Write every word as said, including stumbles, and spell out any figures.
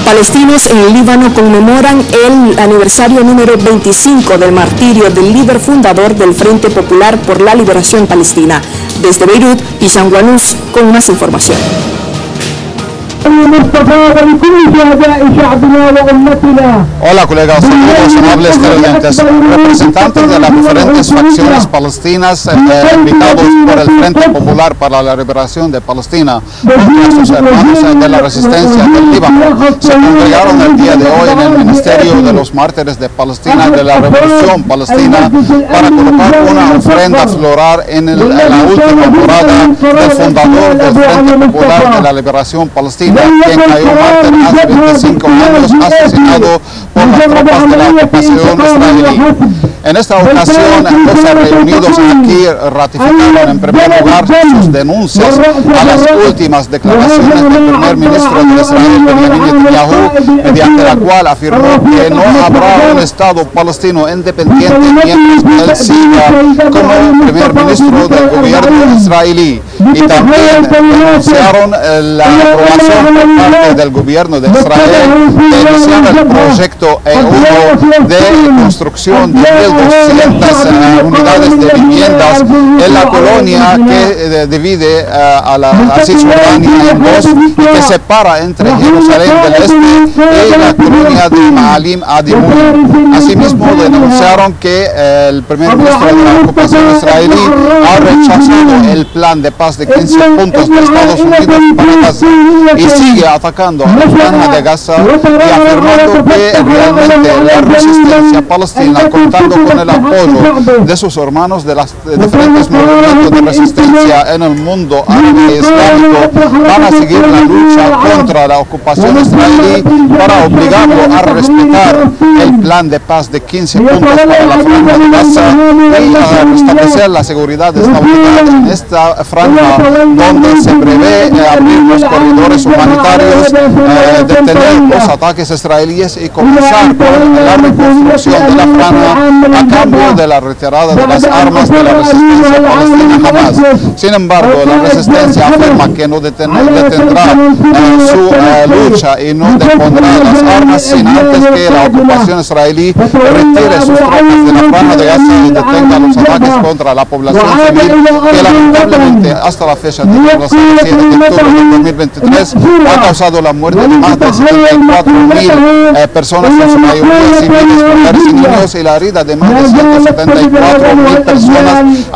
Palestinos en el Líbano conmemoran el aniversario número veinticinco del martirio del líder fundador del Frente Popular por la Liberación Palestina. Desde Beirut, Hisham Wanous con más información. Hola colegas, saludos amables televidentes. Representantes de las diferentes facciones palestinas eh, invitados por el Frente Popular para la Liberación de Palestina y sus hermanos de la resistencia del Líbano se congregaron el día de hoy en el Ministerio de los Mártires de Palestina de la Revolución Palestina para colocar una ofrenda floral en, el, en la última morada del fundador del Frente Popular de la Liberación Palestina, quien cayó mártir hace veinticinco años, asesinado por las tropas de la ocupación israelí. En esta ocasión, los reunidos aquí ratificaron en primer lugar sus denuncias a las últimas declaraciones del primer ministro de Israel, Benjamin Netanyahu, mediante la cual afirmó que no habrá un Estado palestino independiente mientras él siga como primer ministro del gobierno israelí. Y también denunciaron la aprobación por parte del gobierno de Israel de iniciar el proyecto E uno de construcción de mil doscientas uh, unidades de viviendas en la colonia que uh, divide uh, a la a Cisjordania en dos y que separa entre Jerusalén del Este y la colonia de Ma'alim Adimui. Asimismo denunciaron que uh, el primer ministro de la ocupación israelí ha rechazado el plan de paz de quince puntos de Estados Unidos para Gaza y sigue atacando a la franja de Gaza y afirmando que realmente la resistencia palestina, contando con el apoyo de sus hermanos de los diferentes movimientos de resistencia en el mundo árabe islámico, van a seguir la lucha contra la ocupación israelí para obligarlo a respetar el plan de paz de quince puntos para la franja de Gaza y a restablecer la seguridad y estabilidad en esta franja, donde se prevé eh, abrir los corredores humanitarios, eh, detener los ataques israelíes y comenzar con la reconstrucción de la franja a cambio de la retirada de las armas de la resistencia palestina Hamas. Sin embargo, la resistencia afirma que no deten detendrá eh, su eh, lucha y no depondrá las armas sin antes que la ocupación israelí retire sus tropas de la franja de Gaza y detenga los ataques contra la población civil, que lamentablemente hasta la fecha de los siete de octubre de dos mil veintitrés ha causado la muerte de más de setenta y cuatro mil eh, personas, en su mayoría civiles, mujeres y niños, y la herida de más de ciento setenta y cuatro mil personas